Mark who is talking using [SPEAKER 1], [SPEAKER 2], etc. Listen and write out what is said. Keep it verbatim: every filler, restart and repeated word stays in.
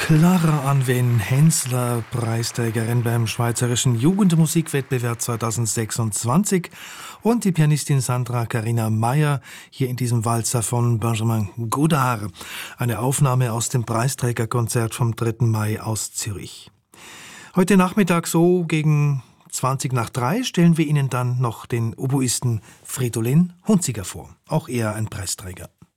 [SPEAKER 1] Clara Anwen Hensler, Preisträgerin beim Schweizerischen Jugendmusikwettbewerb zweitausendsechsundzwanzig, und die Pianistin Sandra Carina Meyer hier in diesem Walzer von Benjamin Godard. Eine Aufnahme aus dem Preisträgerkonzert vom dritten Mai aus Zürich. Heute Nachmittag so gegen zwanzig nach drei stellen wir Ihnen dann noch den Oboisten Fridolin Hunziker vor. Auch er ein Preisträger.